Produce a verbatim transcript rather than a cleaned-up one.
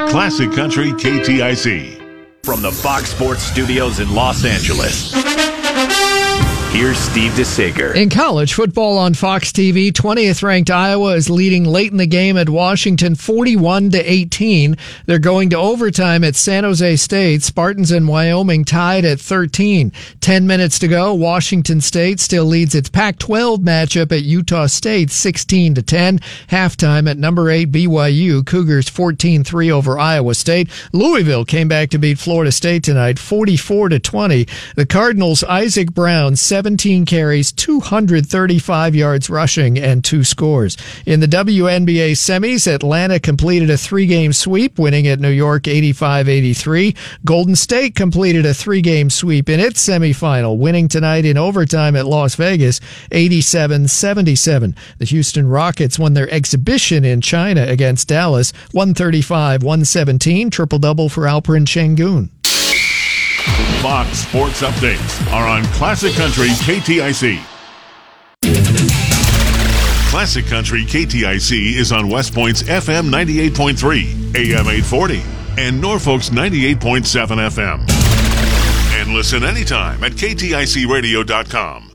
Classic Country K T I C. From the Fox Sports Studios in Los Angeles, here's Steve DeSager. In college football on Fox T V, twentieth ranked Iowa is leading late in the game at Washington forty-one to eighteen. They're going to overtime at San Jose State. Spartans and Wyoming tied at thirteen. Ten minutes to go. Washington State still leads its Pac twelve matchup at Utah State sixteen to ten. Halftime at number eight B Y U. Cougars fourteen three over Iowa State. Louisville came back to beat Florida State tonight forty-four to twenty. The Cardinals' Isaac Brown seventeen carries, two hundred thirty-five yards rushing, and two scores. In the W N B A semis, Atlanta completed a three-game sweep, winning at New York eighty-five eighty-three. Golden State completed a three-game sweep in its semifinal, winning tonight in overtime at Las Vegas eighty-seven seventy-seven. The Houston Rockets won their exhibition in China against Dallas one thirty-five one seventeen. Triple-double for Alperen Şengün. Fox Sports Updates are on Classic Country K T I C. Classic Country K T I C is on West Point's F M ninety-eight point three, A M eight forty, and Norfolk's ninety-eight point seven F M. And listen anytime at K T I C radio dot com.